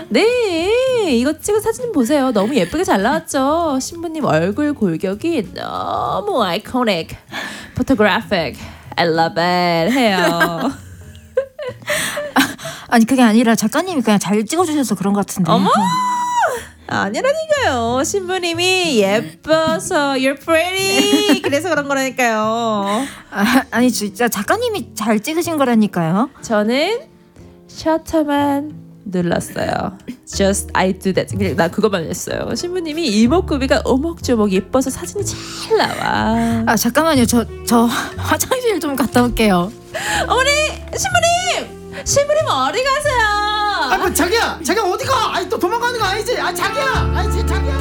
네, 이거 찍은 사진 보세요. 너무 예쁘게 잘 나왔죠. 신부님 얼굴 골격이 너무 아이코닉, 포토그래픽, I love it 해요. 아니 그게 아니라 작가님이 그냥 잘 찍어주셔서 그런 것 같은데. 어머, 아니라니까요. 신부님이 예뻐서 you're pretty 그래서 그런 거라니까요. 아니 진짜 작가님이 잘 찍으신 거라니까요. 저는 셔터만 눌렀어요. Just I do that. 그냥 나 그것만 했어요. 신부님이 이목구비가 오목조목 예뻐서 사진이 잘 나와. 아 잠깐만요. 저 화장실 좀 갔다 올게요. 어머니, 신부님 어디 가세요? 아, 뭐 자기야 어디 가? 아이 또 도망가는 거 아니지? 아 자기야, 자기야.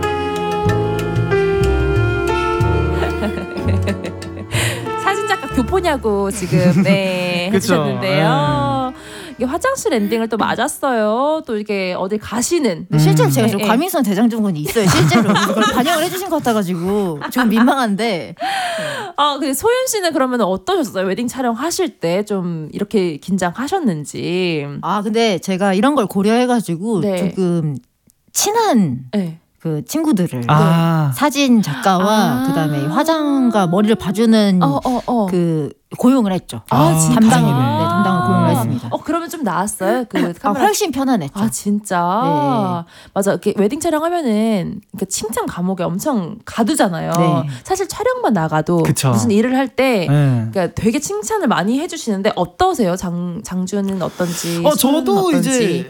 사진작가 교포냐고 지금 하셨는데요. 이게 화장실 엔딩을 또 맞았어요. 또 이게 어딜 가시는. 실제로 제가 좀 과민성 대장증후군이 있어요. 실제로 그걸 반영을 해주신 것 같아가지고 좀 민망한데. 근데 소윤 씨는 그러면 어떠셨어요? 웨딩 촬영 하실 때 좀 이렇게 긴장하셨는지. 근데 제가 이런 걸 고려해가지고 조금 친한 그 친구들을 사진 작가와 그다음에 화장과 머리를 봐주는 그 고용을 했죠. 담당을 고용을 했습니다. 그러면 좀 나았어요? 그 훨씬 편안했죠. 진짜. 네. 맞아. 이렇게 웨딩 촬영하면은 칭찬 감옥에 엄청 가두잖아요. 네. 사실 촬영만 나가도 그쵸. 무슨 일을 할 때 그러니까 되게 칭찬을 많이 해주시는데 어떠세요? 장주는 어떤지? 저도 어떤지. 이제